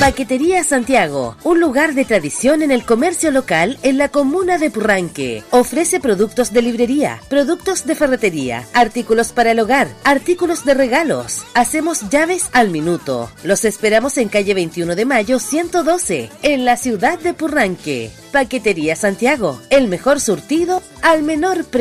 Paquetería Santiago, un lugar de tradición en el comercio local en la comuna de Purranque. Ofrece productos de librería, productos de ferretería, artículos para el hogar, artículos de regalos. Hacemos llaves al minuto. Los esperamos en calle 21 de Mayo 112, en la ciudad de Purranque. Paquetería Santiago, el mejor surtido al menor precio.